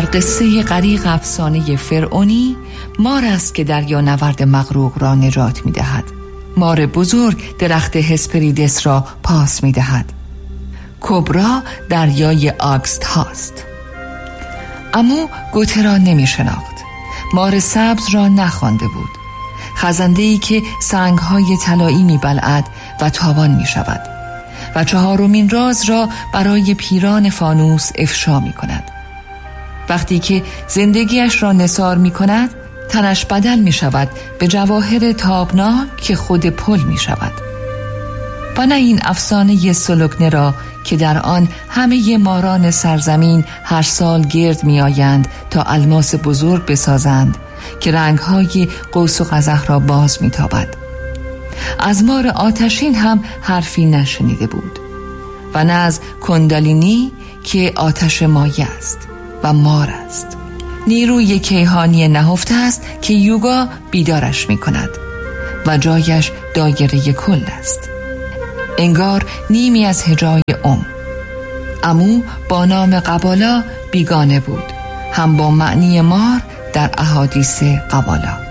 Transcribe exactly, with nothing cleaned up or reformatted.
قصه غریق افسانه فرعونی مار است که دریا نورد مغرق را نجات می دهد. مار بزرگ درخت هسپریدس را پاس می دهد. کبرا دریای آگست هاست. امو گوته را نمی شناخت. مار سبز را نخوانده بود. خزنده‌ای که سنگ‌های طلایی می‌بلعد و تابان می‌شود و چهارمین راز را برای پیران فانوس افشا می‌کند. وقتی که زندگیش را نثار می‌کند، تنش بدل می‌شود به جواهر تابناک که خود پل می‌شود. و نه این افسانه سلوکنه را که در آن همه ماران سرزمین هر سال گرد می‌آیند تا الماس بزرگ بسازند که رنگ‌های قوس و قزح را باز می‌تابد. از مار آتشین هم حرفی نشنیده بود و نه از کندالینی که آتش مایه است و مار است. نیروی کیهانی نهفته است که یوگا بیدارش می‌کند و جایش دایره کل است. انگار نیمی از هجای ام. امو با نام قبالا بیگانه بود، هم با معنی مار در احادیث قبالا.